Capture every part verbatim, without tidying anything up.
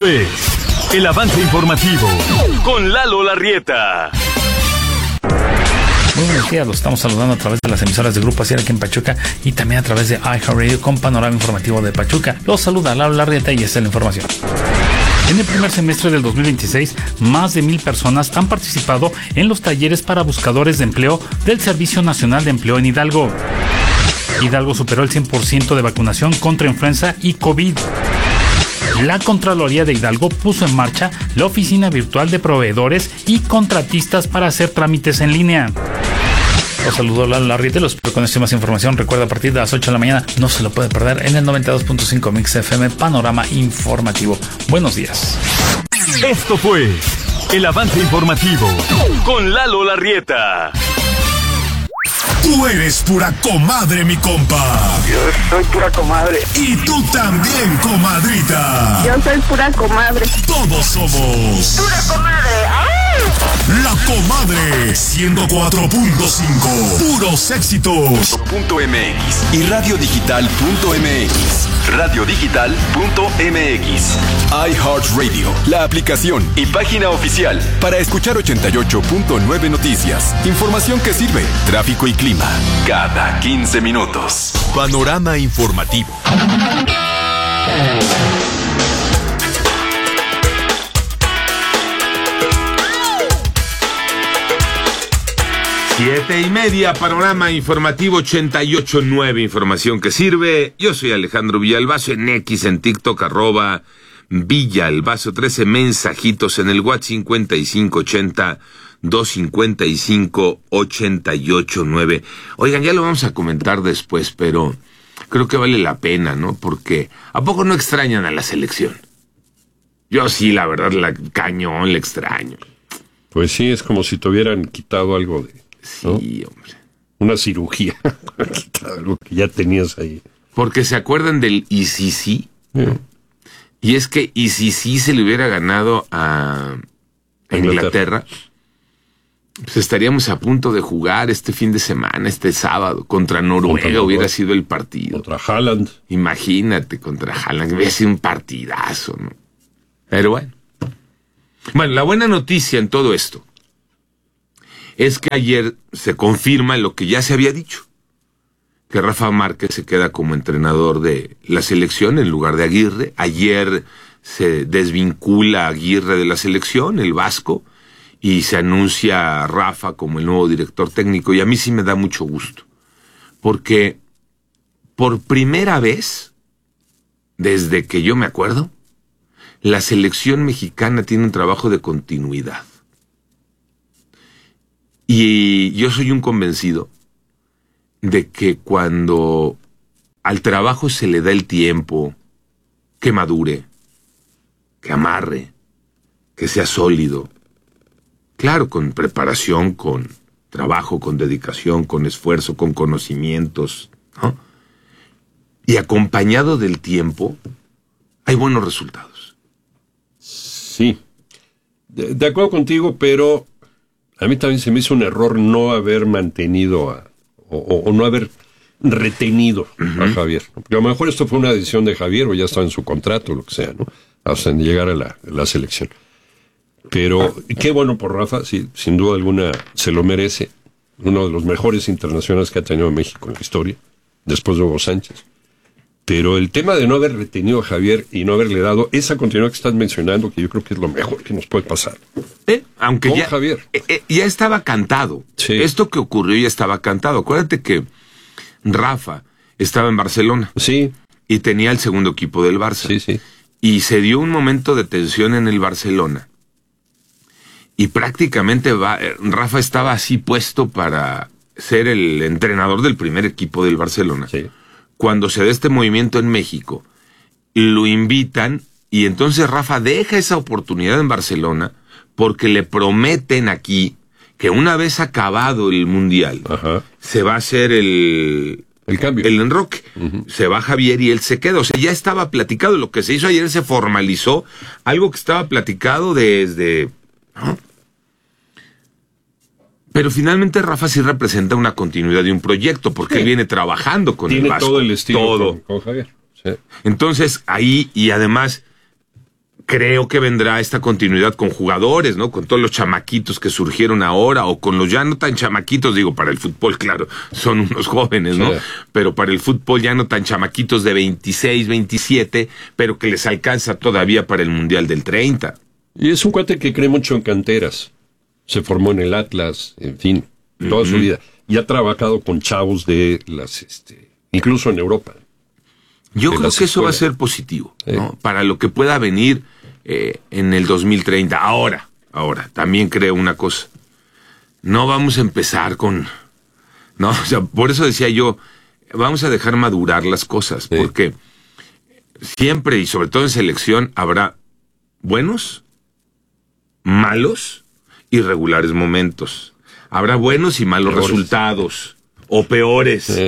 Es el avance informativo con Lalo Larrieta. Muy buenos días, los estamos saludando a través de las emisoras de Grupo Asir aquí en Pachuca y también a través de iHeartRadio con Panorama Informativo de Pachuca. Los saluda Lalo Larrieta y esta es la información. En el primer semestre del dos mil veintiséis, más de mil personas han participado en los talleres para buscadores de empleo del Servicio Nacional de Empleo en Hidalgo. Hidalgo superó el cien por ciento de vacunación contra influenza y COVID. La Contraloría de Hidalgo puso en marcha la oficina virtual de proveedores y contratistas para hacer trámites en línea. Los saludo Lalo Larrieta, los espero con esta más información. Recuerda, a partir de las ocho de la mañana no se lo puede perder en el noventa y dos punto cinco Mix F M Panorama Informativo. Buenos días. Esto fue el avance informativo con Lalo Larrieta. Tú eres pura comadre, mi compa. Yo soy pura comadre. Y tú también, comadrita. Yo soy pura comadre. Todos somos Pura comadre. ¡Ay! La Comadre ciento cuatro punto cinco. Puros éxitos. Punto M X y radio digital punto M X. radio digital punto M X. iHeartRadio, la aplicación y página oficial para escuchar ochenta y ocho punto nueve noticias. Información que sirve, tráfico y clima, cada quince minutos. Panorama informativo. Siete y media, Panorama Informativo ochenta y ocho punto nueve, información que sirve. Yo soy Alejandro Villalbazo, en X, en TikTok, arroba Villalbazo trece, mensajitos en el WhatsApp cincuenta y cinco ochenta, doscientos cincuenta y cinco, ochenta y ocho nueve. Oigan, ya lo vamos a comentar después, pero creo que vale la pena, ¿no? Porque ¿a poco no extrañan a la selección? Yo sí, la verdad, la cañón, la extraño. Pues sí, es como si te hubieran quitado algo de... Sí, ¿no? hombre. Una cirugía, algo que ya tenías ahí. Porque se acuerdan del I C C, ¿no? Yeah. Y es que I C C se le hubiera ganado a, a Inglaterra, pues estaríamos a punto de jugar este fin de semana, este sábado, contra Noruega, contra Noruega. Hubiera sido el partido. Contra Haaland. Imagínate, contra Haaland, hubiera sido un partidazo, ¿no? Pero bueno. Bueno, la buena noticia en todo esto es que ayer se confirma lo que ya se había dicho, que Rafa Márquez se queda como entrenador de la selección en lugar de Aguirre. Ayer se desvincula a Aguirre de la selección, el vasco, y se anuncia a Rafa como el nuevo director técnico, y a mí sí me da mucho gusto, porque por primera vez, desde que yo me acuerdo, la selección mexicana tiene un trabajo de continuidad. Y yo soy un convencido de que cuando al trabajo se le da el tiempo, que madure, que amarre, que sea sólido, claro, con preparación, con trabajo, con dedicación, con esfuerzo, con conocimientos, ¿no? Y acompañado del tiempo, hay buenos resultados. Sí, de, de acuerdo contigo, pero a mí también se me hizo un error no haber mantenido a, o, o, o no haber retenido uh-huh. a Javier. Porque a lo mejor esto fue una decisión de Javier o ya estaba en su contrato, lo que sea, ¿no? Hasta llegar a la, la selección. Pero qué bueno por Rafa, sí, sin duda alguna se lo merece. Uno de los mejores internacionales que ha tenido México en la historia, después de Hugo Sánchez. Pero el tema de no haber retenido a Javier y no haberle dado esa continuidad que estás mencionando, que yo creo que es lo mejor que nos puede pasar. ¿Eh? Aunque Con ya, Javier. Eh, eh, ya estaba cantado. Sí. Esto que ocurrió ya estaba cantado. Acuérdate que Rafa estaba en Barcelona. Sí. Y tenía el segundo equipo del Barça. Sí, sí. Y se dio un momento de tensión en el Barcelona. Y prácticamente va, Rafa estaba así puesto para ser el entrenador del primer equipo del Barcelona. Sí. Cuando se da este movimiento en México, lo invitan y entonces Rafa deja esa oportunidad en Barcelona porque le prometen aquí que una vez acabado el Mundial, Ajá. se va a hacer el... El cambio. El enroque. Uh-huh. Se va Javier y él se queda. O sea, ya estaba platicado. Lo que se hizo ayer se formalizó. Algo que estaba platicado desde... ¿no? Pero finalmente Rafa sí representa una continuidad de un proyecto, porque sí. él viene trabajando con Tiene el Vasco. todo el estilo todo. Con, con Javier. Sí. Entonces, ahí, y además, creo que vendrá esta continuidad con jugadores, ¿no? Con todos los chamaquitos que surgieron ahora, o con los ya no tan chamaquitos, digo, para el fútbol, claro, son unos jóvenes, ¿no? Sí. Pero para el fútbol ya no tan chamaquitos de veintiséis, veintisiete, pero que les alcanza todavía para el Mundial del treinta. Y es un cuate que cree mucho en canteras. Se formó en el Atlas, en fin, toda uh-huh. su vida. Y ha trabajado con chavos de las, este, incluso en Europa. Yo creo que escuelas. Eso va a ser positivo, sí. ¿no? Para lo que pueda venir eh, en el dos mil treinta. Ahora, ahora, también creo una cosa. No vamos a empezar con... No, o sea, por eso decía yo, vamos a dejar madurar las cosas, sí. porque siempre, y sobre todo en selección, habrá buenos, malos y regulares momentos. Habrá buenos y malos peores. Resultados, o peores. Sí.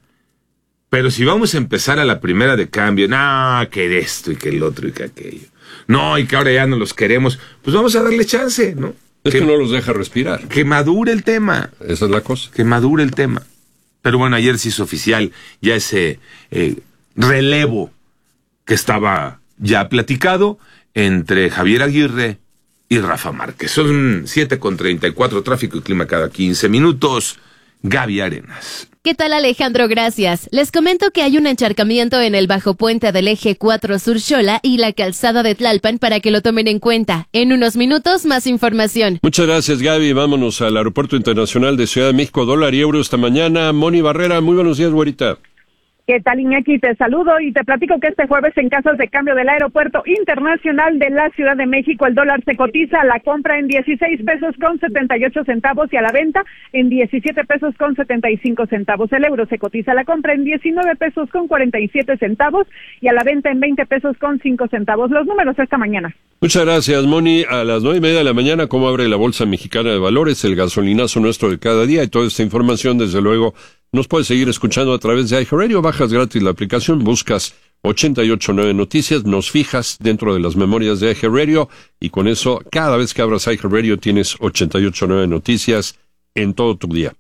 Pero si vamos a empezar a la primera de cambio, no, que esto y que el otro y que aquello, no, y que ahora ya no los queremos, pues vamos a darle chance, ¿no? Es que, que no los deja respirar. Que madure el tema. Esa es la cosa. Que madure el tema. Pero bueno, ayer se hizo oficial ya ese eh, relevo que estaba ya platicado entre Javier Aguirre y Rafa Márquez. Son siete con treinta y cuatro, tráfico y clima cada quince minutos. Gaby Arenas. ¿Qué tal, Alejandro? Gracias. Les comento que hay un encharcamiento en el bajo puente del eje cuatro Sur Xola y la calzada de Tlalpan para que lo tomen en cuenta. En unos minutos, más información. Muchas gracias, Gaby. Vámonos al Aeropuerto Internacional de Ciudad de México. Dólar y euro esta mañana. Moni Barrera, muy buenos días, güerita. ¿Qué tal, Iñaki? Te saludo y te platico que este jueves en casas de cambio del Aeropuerto Internacional de la Ciudad de México el dólar se cotiza a la compra en dieciséis pesos con setenta y ocho centavos y a la venta en diecisiete pesos con setenta y cinco centavos. El euro se cotiza a la compra en diecinueve pesos con cuarenta y siete centavos y a la venta en veinte pesos con cinco centavos. Los números esta mañana. Muchas gracias, Moni. A las nueve y media de la mañana, ¿cómo abre la Bolsa Mexicana de Valores? El gasolinazo nuestro de cada día y toda esta información, desde luego, nos puedes seguir escuchando a través de iHeartRadio. Bajas gratis la aplicación, buscas ochenta y ocho punto nueve Noticias, nos fijas dentro de las memorias de iHeartRadio y con eso, cada vez que abras iHeartRadio tienes ochenta y ocho punto nueve Noticias en todo tu día.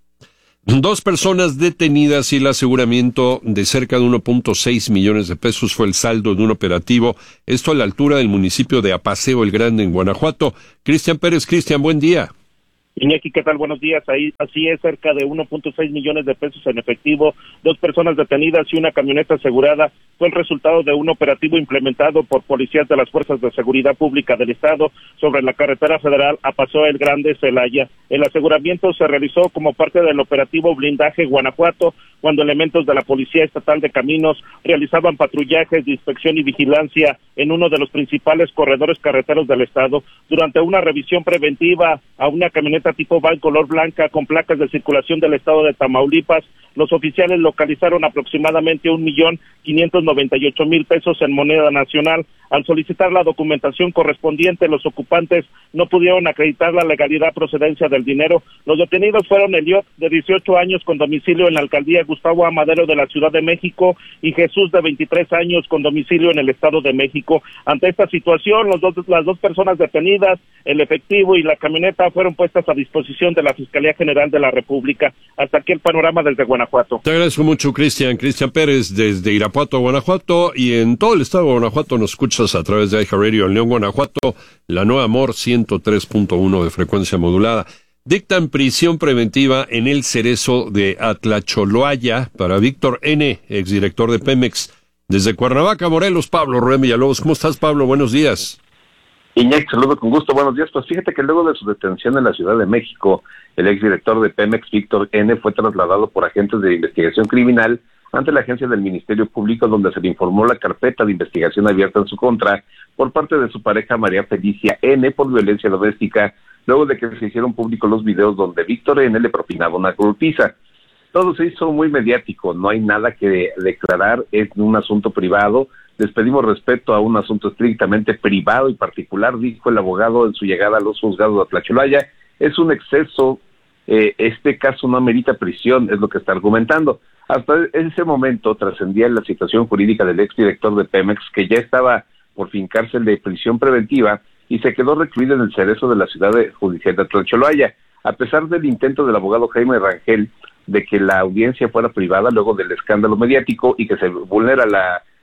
Dos personas detenidas y el aseguramiento de cerca de uno punto seis millones de pesos fue el saldo de un operativo, esto a la altura del municipio de Apaseo el Grande en Guanajuato. Cristian Pérez. Cristian, buen día. Iñaki, ¿qué tal? Buenos días. Ahí, así es, cerca de uno punto seis millones de pesos en efectivo, dos personas detenidas y una camioneta asegurada. Fue el resultado de un operativo implementado por policías de las Fuerzas de Seguridad Pública del Estado sobre la carretera federal Apaseo el Grande, Celaya. El aseguramiento se realizó como parte del operativo Blindaje Guanajuato, cuando elementos de la Policía Estatal de Caminos realizaban patrullajes de inspección y vigilancia en uno de los principales corredores carreteros del Estado. Durante una revisión preventiva a una camioneta tipo van color blanca con placas de circulación del estado de Tamaulipas, los oficiales localizaron aproximadamente un millón quinientos noventa y ocho mil pesos en moneda nacional. Al solicitar la documentación correspondiente, los ocupantes no pudieron acreditar la legalidad procedencia del dinero. Los detenidos fueron Eliot, de dieciocho años, con domicilio en la alcaldía Gustavo Amadero de la Ciudad de México, y Jesús, de veintitrés años, con domicilio en el Estado de México. Ante esta situación, los dos, las dos personas detenidas, el efectivo y la camioneta, fueron puestas a disposición de la Fiscalía General de la República. Hasta aquí el panorama desde Guanajuato. Te agradezco mucho, Cristian. Cristian Pérez, desde Irapuato, Guanajuato, y en todo el estado de Guanajuato nos escuchas a través de iHeartRadio en León, Guanajuato, la Nueva Amor ciento tres punto uno de frecuencia modulada. Dictan prisión preventiva en el Cerezo de Atlacholoaya para Víctor N., exdirector de Pemex. Desde Cuernavaca, Morelos, Pablo Ruem Villalobos. ¿Cómo estás, Pablo? Buenos días. Iñaki, saludo con gusto, buenos días. Pues fíjate que luego de su detención en la Ciudad de México, el exdirector de Pemex, Víctor N., fue trasladado por agentes de investigación criminal ante la agencia del Ministerio Público, donde se le informó la carpeta de investigación abierta en su contra por parte de su pareja María Felicia N. por violencia doméstica, luego de que se hicieron públicos los videos donde Víctor N. le propinaba una golpiza. Todo se hizo muy mediático, no hay nada que declarar, es un asunto privado. Les pedimos respeto a un asunto estrictamente privado y particular, dijo el abogado en su llegada a los juzgados de Atlacholoaya. Es un exceso, eh, este caso no amerita prisión, es lo que está argumentando. Hasta ese momento trascendía la situación jurídica del exdirector de Pemex, que ya estaba por fin cárcel de prisión preventiva y se quedó recluido en el Cerezo de la ciudad de judicial de Atlacholoaya. A pesar del intento del abogado Jaime Rangel de que la audiencia fuera privada luego del escándalo mediático y que se vulnera la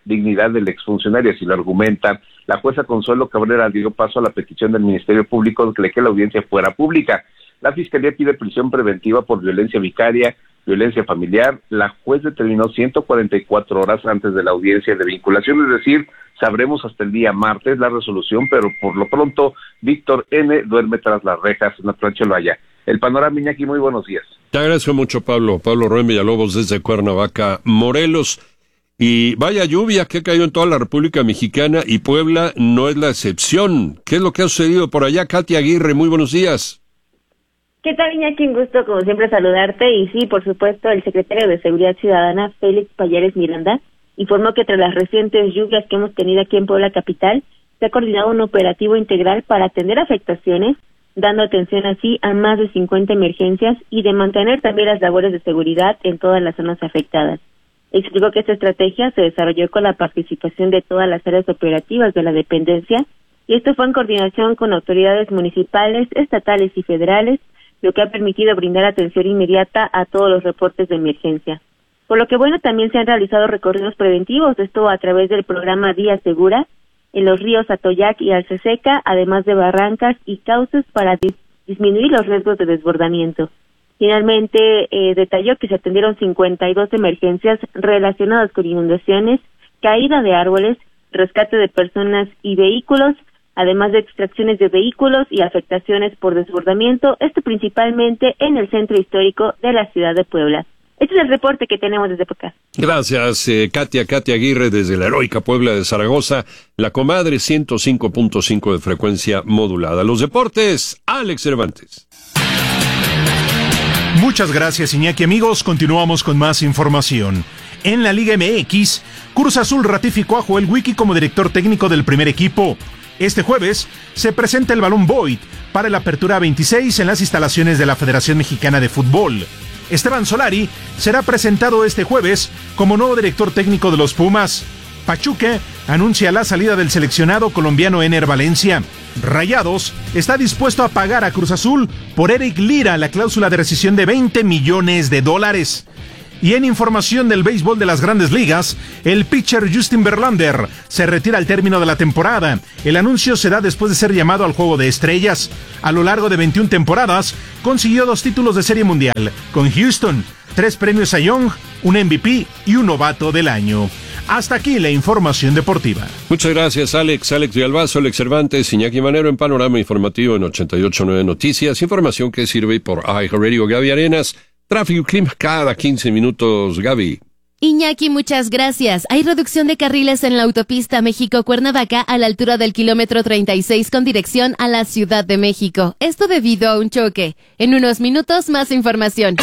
dignidad del exfuncionario, así lo argumentan. La jueza Consuelo Cabrera dio paso a la petición del Ministerio Público de que la audiencia fuera pública. La Fiscalía pide prisión preventiva por violencia vicaria, violencia familiar. La juez determinó ciento cuarenta y cuatro horas antes de la audiencia de vinculación, es decir, sabremos hasta el día martes la resolución, pero por lo pronto Víctor N. duerme tras las rejas en la plancha Loaya. El panorama, Iñaki, muy buenos días. Te agradezco mucho, Pablo. Pablo Rubén Villalobos desde Cuernavaca, Morelos. Y vaya lluvia que ha caído en toda la República Mexicana y Puebla no es la excepción. ¿Qué es lo que ha sucedido por allá? Katia Aguirre, muy buenos días. ¿Qué tal, Iñaki? Un gusto, como siempre, saludarte. Y sí, por supuesto, el secretario de Seguridad Ciudadana, Félix Payares Miranda, informó que tras las recientes lluvias que hemos tenido aquí en Puebla Capital, se ha coordinado un operativo integral para atender afectaciones, dando atención así a más de cincuenta emergencias y de mantener también las labores de seguridad en todas las zonas afectadas. Explicó que esta estrategia se desarrolló con la participación de todas las áreas operativas de la dependencia, y esto fue en coordinación con autoridades municipales, estatales y federales, lo que ha permitido brindar atención inmediata a todos los reportes de emergencia. Por lo que, bueno, también se han realizado recorridos preventivos, esto a través del programa Vía Segura, en los ríos Atoyac y Alceseca, además de barrancas y cauces para dis- disminuir los riesgos de desbordamiento. Finalmente, eh, detalló que se atendieron cincuenta y dos emergencias relacionadas con inundaciones, caída de árboles, rescate de personas y vehículos, además de extracciones de vehículos y afectaciones por desbordamiento, esto principalmente en el centro histórico de la ciudad de Puebla. Este es el reporte que tenemos desde acá. Gracias, eh, Katia, Katia Aguirre, desde la heroica Puebla de Zaragoza, la comadre ciento cinco punto cinco de frecuencia modulada. Los deportes, Alex Cervantes. Muchas gracias, Iñaki. Amigos, continuamos con más información. En la Liga M X, Cruz Azul ratificó a Joel Wiki como director técnico del primer equipo. Este jueves se presenta el balón Void para la apertura veintiséis en las instalaciones de la Federación Mexicana de Fútbol. Esteban Solari será presentado este jueves como nuevo director técnico de los Pumas. Pachuca anuncia la salida del seleccionado colombiano Ener Valencia. Rayados está dispuesto a pagar a Cruz Azul por Eric Lira la cláusula de rescisión de veinte millones de dólares. Y en información del béisbol de las Grandes Ligas, el pitcher Justin Verlander se retira al término de la temporada. El anuncio se da después de ser llamado al Juego de Estrellas. A lo largo de veintiuna temporadas, consiguió dos títulos de Serie Mundial con Houston, tres premios a Young, un M V P y un novato del año. Hasta aquí la información deportiva. Muchas gracias, Alex. Alex de Albazo, Alex Cervantes, Iñaki Manero en Panorama Informativo en ochenta y ocho punto nueve Noticias. Información que sirve por iHeartRadio. Gaby Arenas. Tráfico y clima cada quince minutos, Gaby. Iñaki, muchas gracias. Hay reducción de carriles en la autopista México-Cuernavaca a la altura del kilómetro treinta y seis con dirección a la Ciudad de México. Esto debido a un choque. En unos minutos, más información.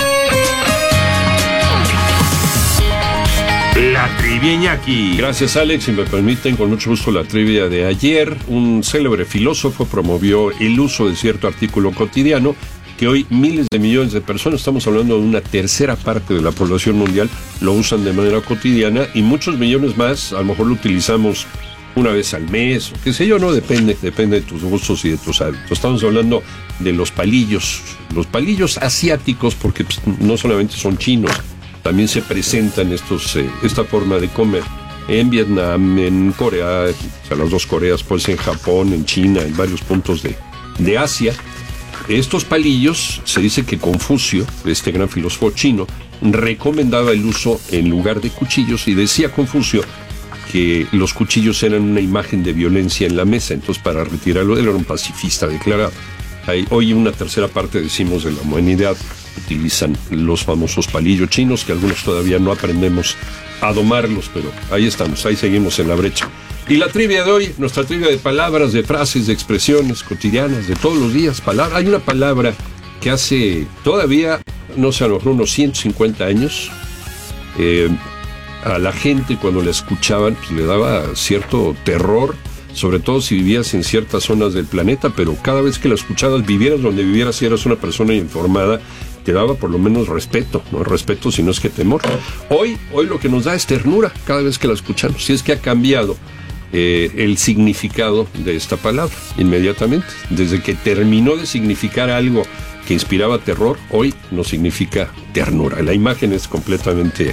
La trivia, Iñaki. Gracias, Alex. Si me permiten, con mucho gusto la trivia de ayer. Un célebre filósofo promovió el uso de cierto artículo cotidiano que hoy miles de millones de personas, estamos hablando de una tercera parte de la población mundial, lo usan de manera cotidiana y muchos millones más, a lo mejor lo utilizamos una vez al mes, o qué sé yo, no, depende, depende de tus gustos y de tus hábitos. Estamos hablando de los palillos, los palillos asiáticos, porque pues, no solamente son chinos, también se presentan estos, eh, esta forma de comer en Vietnam, en Corea, o sea, las dos Coreas, pues en Japón, en China, en varios puntos de, de Asia. Estos palillos, se dice que Confucio, este gran filósofo chino, recomendaba el uso en lugar de cuchillos y decía Confucio que los cuchillos eran una imagen de violencia en la mesa, entonces para retirarlo, él era un pacifista declarado. Hay, hoy una tercera parte, decimos, de la humanidad utilizan los famosos palillos chinos, que algunos todavía no aprendemos a domarlos, pero ahí estamos, ahí seguimos en la brecha. Y la trivia de hoy, nuestra trivia de palabras, de frases, de expresiones cotidianas, de todos los días, palabras. Hay una palabra que hace todavía, no sé, a lo mejor unos ciento cincuenta años, eh, a la gente cuando la escuchaban, pues, le daba cierto terror, sobre todo si vivías en ciertas zonas del planeta, pero cada vez que la escuchabas, vivieras donde vivieras, si eras una persona informada, te daba por lo menos respeto, no respeto, sino es que temor. Hoy, hoy lo que nos da es ternura cada vez que la escuchamos, si es que ha cambiado Eh, el significado de esta palabra inmediatamente. Desde que terminó de significar algo que inspiraba terror, hoy no significa ternura. La imagen es completamente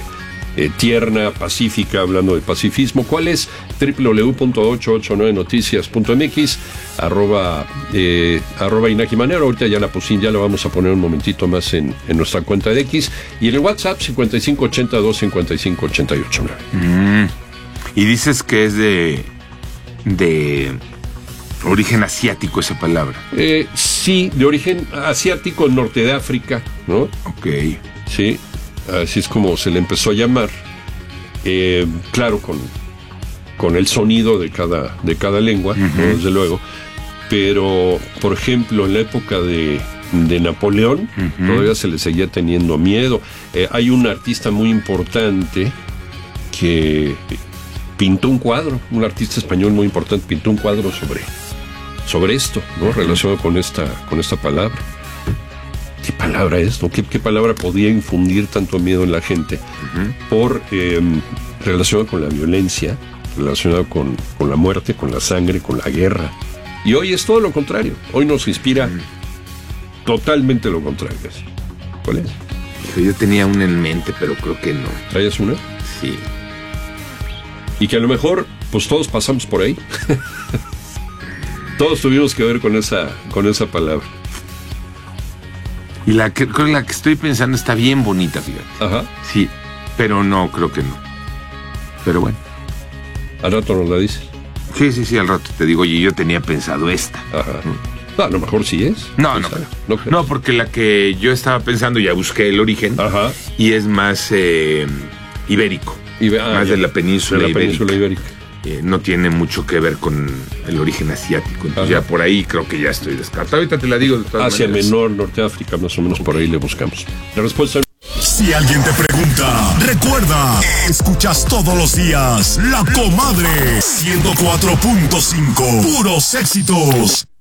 eh, tierna, pacífica, hablando de pacifismo. ¿Cuál es? doble u doble u doble u punto ocho ocho nueve noticias punto m x, arroba, eh, arroba Inaki Manero. Ahorita ya la pusin, ya la vamos a poner un momentito más en, en nuestra cuenta de X. Y en el WhatsApp, cincuenta y cinco ochenta y dos cincuenta y cinco ochenta y ocho. Mm. Y dices que es de... de origen asiático esa palabra. Eh, sí, de origen asiático, norte de África, ¿no? Ok. Sí, así es como se le empezó a llamar. Eh, claro, con, con el sonido de cada, de cada lengua, uh-huh. ¿no? Desde luego. Pero, por ejemplo, en la época de, de Napoleón, uh-huh. todavía se le seguía teniendo miedo. Eh, hay un artista muy importante que pintó un cuadro, un artista español muy importante, pintó un cuadro sobre, sobre esto, ¿no? Uh-huh. Relacionado con esta, con esta palabra. ¿Qué palabra es, no? ¿Qué, qué palabra podía infundir tanto miedo en la gente? Uh-huh. Por eh, relacionado con la violencia, relacionado con, con la muerte, con la sangre, con la guerra. Y hoy es todo lo contrario. Hoy nos inspira uh-huh. totalmente lo contrario. ¿Cuál es? Yo tenía una en mente, pero creo que no. ¿Traías una? Sí. Y que a lo mejor, pues todos pasamos por ahí. Todos tuvimos que ver con esa, con esa palabra. Y la que, creo que la que estoy pensando está bien bonita, fíjate. Ajá. Sí, pero no, creo que no. Pero bueno. ¿Al rato nos la dices? Sí, sí, sí, al rato te digo, oye, yo tenía pensado esta. Ajá. No, a lo mejor sí es. No, no, no, no, porque la que yo estaba pensando, ya busqué el origen. Ajá. Y es más eh, ibérico. Ibe- ah, más ya, de la península de la ibérica. península ibérica. Eh, no tiene mucho que ver con el origen asiático. Entonces Ajá. ya por ahí creo que ya estoy descartado. Ahorita te la digo de todas Asia maneras. Menor, Norte de África, más o menos por ahí le buscamos. La respuesta... Si alguien te pregunta, recuerda, escuchas todos los días La Comadre ciento cuatro punto cinco. Puros éxitos.